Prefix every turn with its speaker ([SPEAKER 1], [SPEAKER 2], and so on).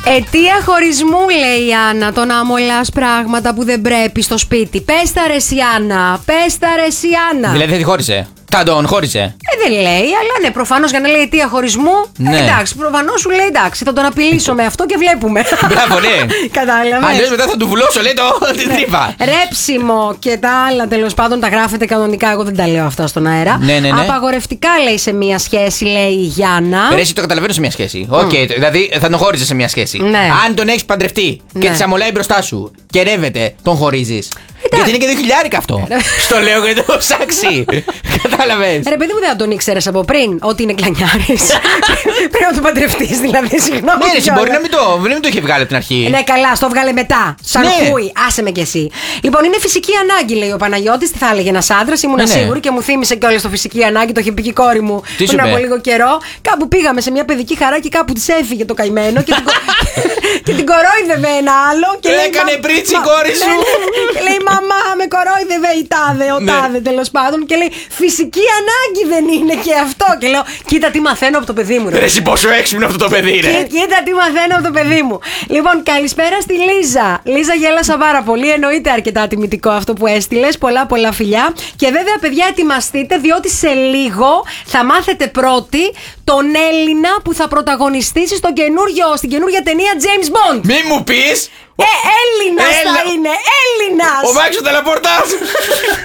[SPEAKER 1] Αιτία χωρισμού, λέει η Άννα, το να αμολάς πράγματα που δεν πρέπει στο σπίτι. Πες τα ρε Σιάννα, πες τα ρε Σιάννα.
[SPEAKER 2] Δηλαδή δεν τη χώρισε. Τον χώρισε.
[SPEAKER 1] Δεν λέει, αλλά ναι, προφανώς για να λέει αιτία χωρισμού.
[SPEAKER 2] Ναι.
[SPEAKER 1] Εντάξει, προφανώς σου λέει εντάξει, θα τον απειλήσω με αυτό και βλέπουμε.
[SPEAKER 2] Μπράβο, ναι.
[SPEAKER 1] Κατάλαβες.
[SPEAKER 2] Αλλιώς μετά θα του βουλώσω, λέει την τρύπα.
[SPEAKER 1] Ρέψιμο και τα άλλα τέλος πάντων τα γράφετε κανονικά. Εγώ δεν τα λέω αυτά στον αέρα.
[SPEAKER 2] Ναι.
[SPEAKER 1] Απαγορευτικά λέει σε μία σχέση, λέει η Γιάννα.
[SPEAKER 2] Ρε, εσύ το καταλαβαίνω σε μια σχέση. Οκ, δηλαδή θα τον χώριζε σε μια σχέση.
[SPEAKER 1] Ναι.
[SPEAKER 2] Αν τον έχει παντρευτεί και
[SPEAKER 1] Ναι.
[SPEAKER 2] τη αμολάει μπροστά σου και ρεύεται, τον χωρίζει. Γιατί είναι και 2.000 αυτό. Στο λέω για το σάξι. Κατάλαβες.
[SPEAKER 1] Ρε παιδί μου, δεν θα τον ήξερες από πριν ότι είναι κλανιάρης. Πρέπει να τον παντρευτείς, δηλαδή, συγγνώμη.
[SPEAKER 2] Ναι, εσύ μπορεί να μην το είχε βγάλει από την αρχή.
[SPEAKER 1] Ναι, καλά, στο βγάλε μετά. Σαν
[SPEAKER 2] Ναι.
[SPEAKER 1] χούι, άσε με κι εσύ. Λοιπόν, είναι φυσική ανάγκη, λέει ο Παναγιώτης. Τι θα έλεγε ένας άντρας, ήμουν
[SPEAKER 2] Ναι.
[SPEAKER 1] σίγουρη και μου θύμισε κιόλας το φυσική ανάγκη. Το είχε πει και η κόρη μου
[SPEAKER 2] Τι σου
[SPEAKER 1] πριν από
[SPEAKER 2] είπε?
[SPEAKER 1] λίγο καιρό. Κάπου πήγαμε σε μια παιδική χαρά και κάπου της έφυγε το καημένο και την κορόιδευε ένα άλλο. Και λέει,
[SPEAKER 2] Έκανε πρίτσι η κόρη σου.
[SPEAKER 1] Ναι. Και λέει, μαμά, με κορόιδευε η τάδε, ο
[SPEAKER 2] Ναι.
[SPEAKER 1] τάδε τέλος πάντων. Και λέει, φυσική ανάγκη δεν είναι και αυτό. Και λέω, κοίτα τι μαθαίνω από το παιδί μου.
[SPEAKER 2] Ρε, εσύ πόσο έξυπνο αυτό το παιδί, ρε.
[SPEAKER 1] Κοίτα τι μαθαίνω από το παιδί μου. Λοιπόν, καλησπέρα στη Λίζα. Λίζα, γέλασα πάρα πολύ. Εννοείται αρκετά τιμητικό αυτό που έστειλες. Πολλά φιλιά. Και βέβαια, παιδιά, ετοιμαστείτε, διότι σε λίγο θα μάθετε πρώτοι τον Έλληνα που θα πρωταγωνιστήσει στην καινούργια ταινία James Bond.
[SPEAKER 2] Μη μου πεις.
[SPEAKER 1] Έλληνας θα είναι. Έλληνας.
[SPEAKER 2] Ο Μάξο Τελαπορτάζ.